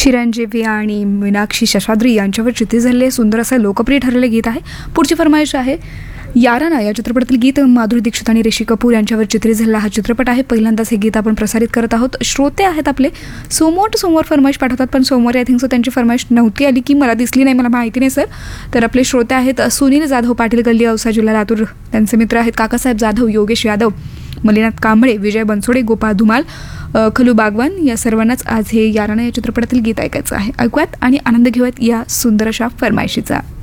चिरंजीवी आणि मीनाक्षी शेषाद्री यांच्यावर चित्रित झालेले सुंदर असं लोकप्रिय ठरलेले गीत आहे. पुढची फरमाईश आहे याराना या चित्रपटातील गीत. माधुरी दीक्षित आणि ऋषी कपूर यांच्यावर चित्रित झालेला हा चित्रपट आहे. पहिल्यांदाच हे गीत आपण प्रसारित करत आहोत. श्रोते आहेत आपले सोमवार फरमाईश पाठवतात, पण सोमवारी आय थिंक सो त्यांची फरमाईश नव्हती आली की मला दिसली नाही, मला माहिती नाही सर. तर आपले श्रोते आहेत सुनील जाधव, पाटील गल्ली, औसा जिल्हा लातूर. त्यांचे मित्र आहेत काकासाहेब जाधव, योगेश यादव, मलिनाथ कांबळे, विजय बनसोडे, गोपाळ धुमाल, खलू बागवान. या सर्वांनाच आज हे याराना या चित्रपटातील गीत ऐकायचं आहे. ऐकूयात आणि आनंद घेऊयात या सुंदर अशा फरमाईशीचा.